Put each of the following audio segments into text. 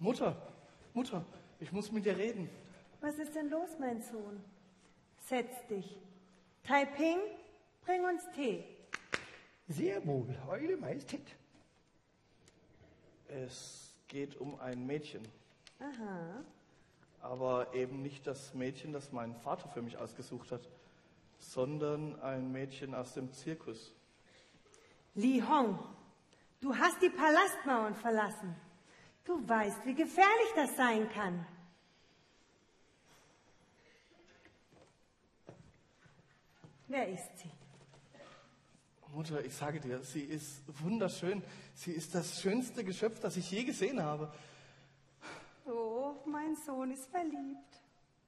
Mutter, ich muss mit dir reden. Was ist denn los, mein Sohn? Setz dich. Taiping, bring uns Tee. Sehr wohl, Eure Majestät. Es geht um ein Mädchen. Aha. Aber eben nicht das Mädchen, das mein Vater für mich ausgesucht hat, sondern ein Mädchen aus dem Zirkus. Li Hong, du hast die Palastmauern verlassen. Du weißt, wie gefährlich das sein kann. Wer ist sie? Mutter, ich sage dir, sie ist wunderschön. Sie ist das schönste Geschöpf, das ich je gesehen habe. Oh, mein Sohn ist verliebt.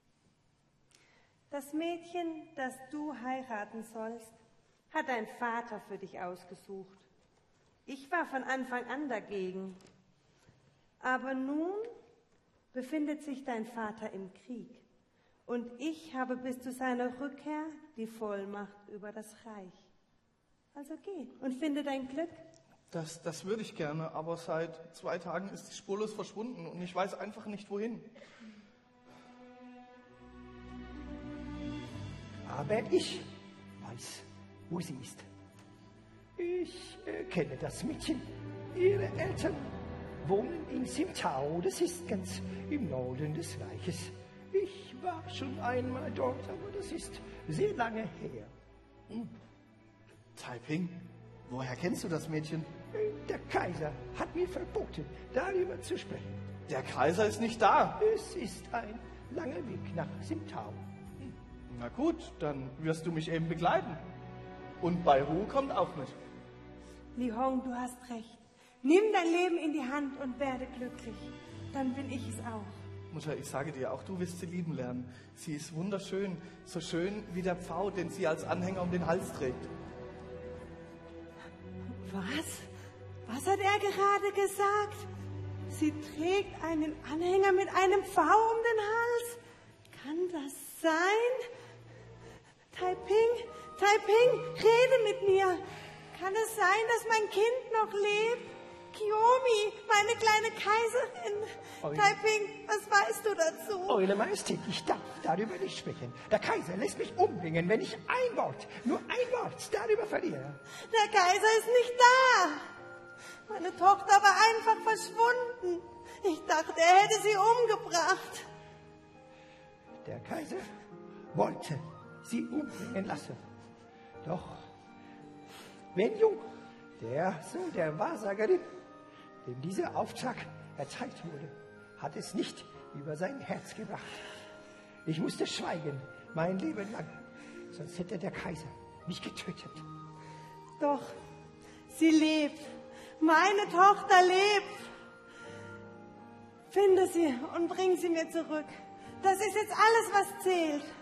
Das Mädchen, das du heiraten sollst, hat dein Vater für dich ausgesucht. Ich war von Anfang an dagegen. Aber nun befindet sich dein Vater im Krieg. Und ich habe bis zu seiner Rückkehr die Vollmacht über das Reich. Also geh und finde dein Glück. Das würde ich gerne, aber seit 2 Tagen ist sie spurlos verschwunden und ich weiß einfach nicht, wohin. Aber ich weiß, wo sie ist. Ich kenne das Mädchen. Ihre Eltern wohnen in Simtao. Das ist ganz im Norden des Reiches. Ich war schon einmal dort, aber das ist sehr lange her. Taiping, woher kennst du das Mädchen? Der Kaiser hat mir verboten, darüber zu sprechen. Der Kaiser ist nicht da. Es ist ein langer Weg nach Simtao. Na gut, dann wirst du mich eben begleiten. Und Bai Hu kommt auch mit. Li Hong, du hast recht. Nimm dein Leben in die Hand und werde glücklich. Dann bin ich es auch. Mutter, ich sage dir, auch du wirst sie lieben lernen. Sie ist wunderschön, so schön wie der Pfau, den sie als Anhänger um den Hals trägt. Was? Was hat er gerade gesagt? Sie trägt einen Anhänger mit einem V um den Hals? Kann das sein? Taiping, rede mit mir. Kann es sein, dass mein Kind noch lebt? Kiyomi, meine kleine Kaiserin. Taiping, was weißt du dazu? Eure Majestät, ich darf darüber nicht sprechen. Der Kaiser lässt mich umbringen, wenn ich ein Wort, nur ein Wort darüber verliere. Der Kaiser ist nicht da. Meine Tochter war einfach verschwunden. Ich dachte, er hätte sie umgebracht. Der Kaiser wollte sie umbringen lassen. Doch Wen Jung, der Sohn der Wahrsagerin, dem dieser Auftrag erteilt wurde, hat es nicht über sein Herz gebracht. Ich musste schweigen, mein Leben lang, sonst hätte der Kaiser mich getötet. Doch, sie lebt. Meine Tochter lebt. Finde sie und bring sie mir zurück. Das ist jetzt alles, was zählt.